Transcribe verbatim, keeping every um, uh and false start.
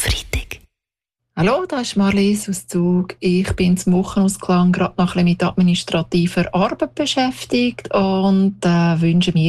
Freitag. Hallo, da ist Marlies aus Zug. Ich bin zum Wochenausklang gerade noch ein bisschen mit administrativer Arbeit beschäftigt und äh, wünsche mir